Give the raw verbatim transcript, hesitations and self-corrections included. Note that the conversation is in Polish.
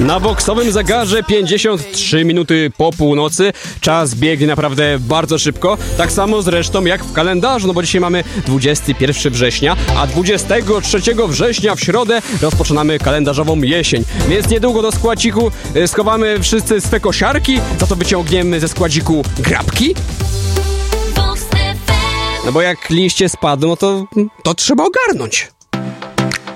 Na boksowym zegarze pięćdziesiąt trzy minuty po północy. Czas biegnie naprawdę bardzo szybko. Tak samo zresztą jak w kalendarzu, no bo dzisiaj mamy dwudziestego pierwszego września, a dwudziestego trzeciego września w środę rozpoczynamy kalendarzową jesień. Więc niedługo do składziku schowamy wszyscy swe kosiarki, za to wyciągniemy ze składziku grabki. No bo jak liście spadną, no to, to trzeba ogarnąć.